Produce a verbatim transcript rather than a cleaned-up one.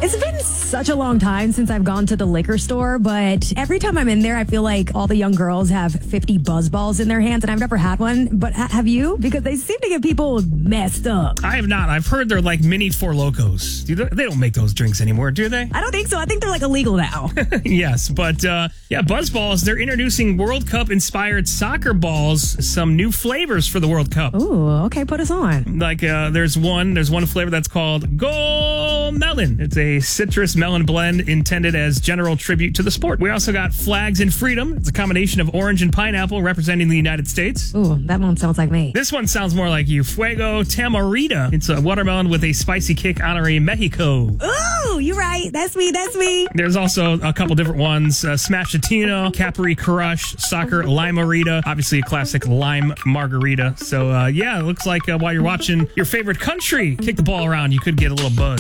It's been such a long time since I've gone to the liquor store, but every time I'm in there, I feel like all the young girls have fifty buzz balls in their hands, and I've never had one. But ha- have you? Because they seem to get people messed up. I have not. I've heard they're like mini Four Locos. They don't make those drinks anymore, do they? I don't think so. I think they're like illegal now. Yes, but uh, yeah, Buzz Balls, they're introducing World Cup-inspired soccer balls, some new flavors for the World Cup. Ooh, okay, put us on. Like uh, there's one, there's one flavor that's called Go Melon. It's a citrus melon blend intended as general tribute to the sport. We also got Flags and Freedom. It's a combination of orange and pineapple representing the United States. Ooh, that one sounds like me. This one sounds more like you. Fuego Tamarita. It's a watermelon with a spicy kick honoring Mexico. Ooh, you're right. That's me. That's me. There's also a couple different ones. Uh, Smashatino, Capri Crush, Soccer Limerita. Obviously a classic lime margarita. So, uh, yeah, it looks like uh, while you're watching your favorite country kick the ball around, you could get a little buzz.